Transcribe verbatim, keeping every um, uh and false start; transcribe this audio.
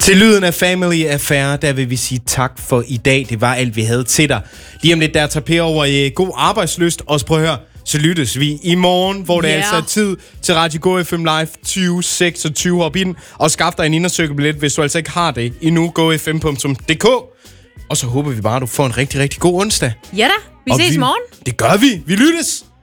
Til lyden af Family Affair, der vil vi sige tak for i dag. Det var alt, vi havde til dig. Lige om lidt, der tager Per over i god arbejdslyst. Og prøv at høre, så lyttes vi i morgen, hvor det yeah. altså er tid til Radio Go F M Live tyve seksogtyve. Hop ind og skaf dig en indercirkelbillet, hvis du altså ikke har det endnu. go f m punktum d k. Og så håber vi bare, at du får en rigtig, rigtig god onsdag. Ja da, vi og ses i vi, morgen. Det gør vi. Vi lyttes.